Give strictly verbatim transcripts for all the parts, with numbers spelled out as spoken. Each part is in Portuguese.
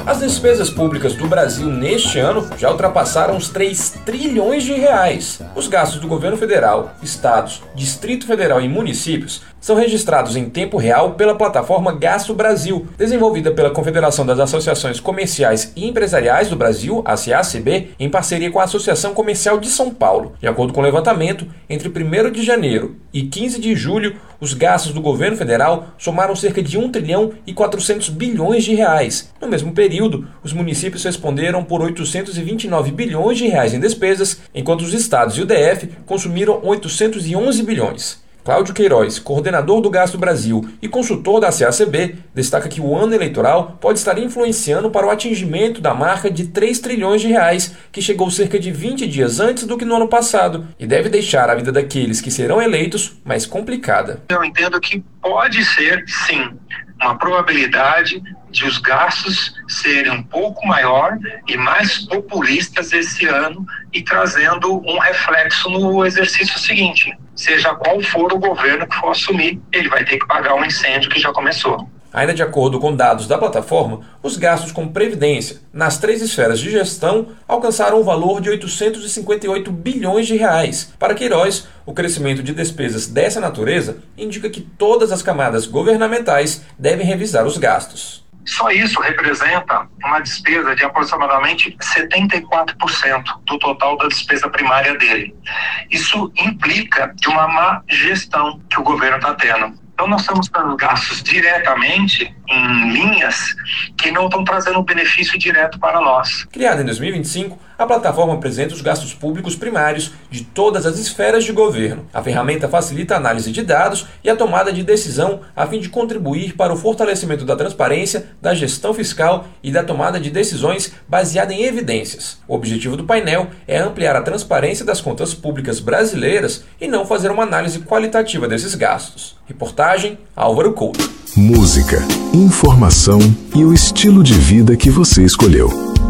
As despesas públicas do Brasil neste ano já ultrapassaram os três trilhões de reais. Os gastos do governo federal, estados, Distrito Federal e municípios são registrados em tempo real pela plataforma Gasto Brasil, desenvolvida pela Confederação das Associações Comerciais e Empresariais do Brasil, a C A C B, em parceria com a Associação Comercial de São Paulo. De acordo com o levantamento, entre primeiro de janeiro e quinze de julho, os gastos do governo federal somaram cerca de um trilhão e quatrocentos bilhões de reais. No mesmo período, os municípios responderam por oitocentos e vinte e nove bilhões de reais em despesas, enquanto os estados e o D F consumiram oitocentos e onze bilhões. Cláudio Queiroz, coordenador do Gasto Brasil e consultor da C A C B, destaca que o ano eleitoral pode estar influenciando para o atingimento da marca de três trilhões de reais, que chegou cerca de vinte dias antes do que no ano passado, e deve deixar a vida daqueles que serão eleitos mais complicada. Eu entendo que pode ser, sim, uma probabilidade de os gastos serem um pouco maior e mais populistas esse ano e trazendo um reflexo no exercício seguinte. Seja qual for o governo que for assumir, ele vai ter que pagar um incêndio que já começou. Ainda de acordo com dados da plataforma, os gastos com previdência nas três esferas de gestão alcançaram o valor de oitocentos e cinquenta e oito bilhões de reais. Para Queiroz, o crescimento de despesas dessa natureza indica que todas as camadas governamentais devem revisar os gastos. Só isso representa uma despesa de aproximadamente setenta e quatro por cento do total da despesa primária dele. Isso implica de uma má gestão que o governo está tendo. Então nós estamos dando gastos diretamente em linhas que não estão trazendo benefício direto para nós. Criada em dois mil e vinte e cinco, a plataforma apresenta os gastos públicos primários de todas as esferas de governo. A ferramenta facilita a análise de dados e a tomada de decisão a fim de contribuir para o fortalecimento da transparência, da gestão fiscal e da tomada de decisões baseada em evidências. O objetivo do painel é ampliar a transparência das contas públicas brasileiras e não fazer uma análise qualitativa desses gastos. Reportagem Álvaro Couto. Música, informação e o estilo de vida que você escolheu.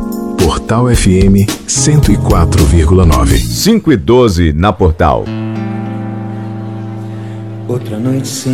Portal F M cento e quatro vírgula nove. cinco e doze na Portal. Outra noite sem